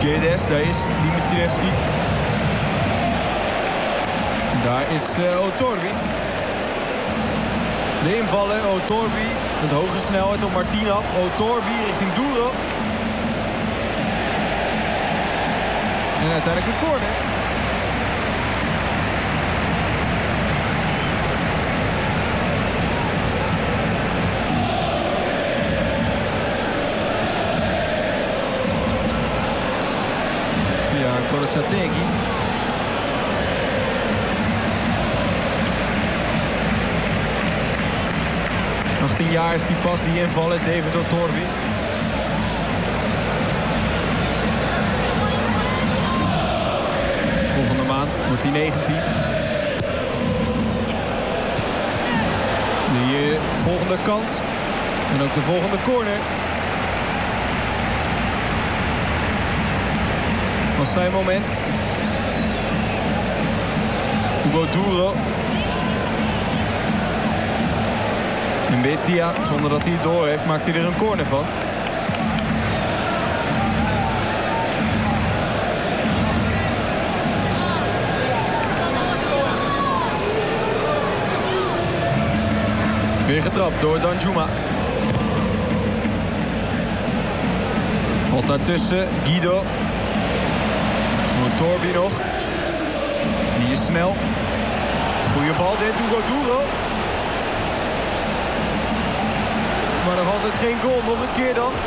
Guedes, daar is Dimitrievski. Daar is Otorbi. De invallen, Otorbi met hoge snelheid op Martinov. Otorbi richting Duro. En uiteindelijk een corner. Via Gorochategi. Jaar is die pas, die invallen, David Otorbi. Volgende maand wordt hij 19. De volgende kans. En ook de volgende corner. Was zijn moment. Hugo Duro. En Betia, zonder dat hij het door heeft, maakt hij er een corner van. Weer getrapt door Danjuma. Valt daartussen Guido. Otorbi nog. Die is snel. Goeie bal dit, Hugo Duro. Maar nog altijd geen goal. Nog een keer dan.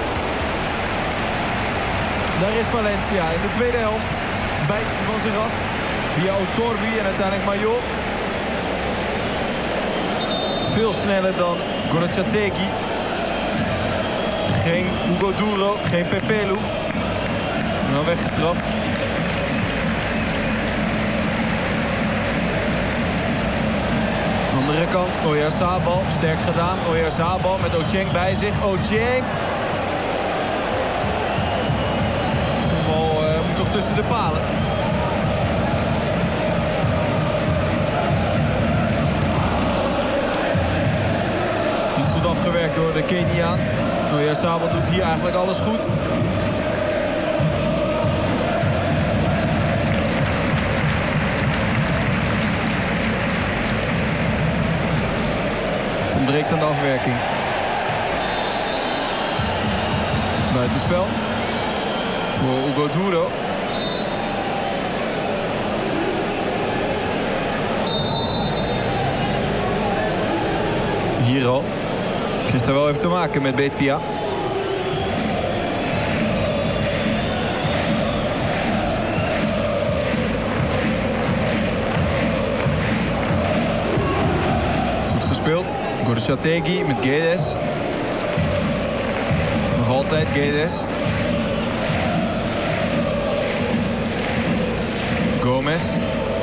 Daar is Valencia in de tweede helft. Bijt ze van zich af. Via Otorbi en uiteindelijk Major. Veel sneller dan Gorochategi. Geen Hugo Duro. Geen Pepelu. En dan weggetrapt. Andere kant, Oyarzabal, sterk gedaan. Oyarzabal met Ocheng bij zich. Ocheng. Zo'n bal moet toch tussen de palen. Niet goed afgewerkt door de Keniaan. Oyarzabal doet hier eigenlijk alles goed. Ontbreekt aan de afwerking. Buitenspel. Voor Hugo Duro. Hier al. Krijgt er wel even te maken met Betia. Goed gespeeld. Gorochategi met Guedes. Nog altijd Guedes. Gomez.